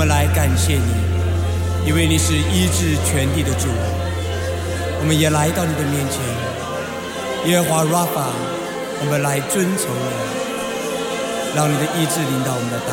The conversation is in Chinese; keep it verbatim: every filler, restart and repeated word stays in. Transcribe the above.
们来感谢你，因为你是医治全地的主。我们也来到你的面前，耶和华 Rapha， 我们来遵从你，让你的医治临到我们的当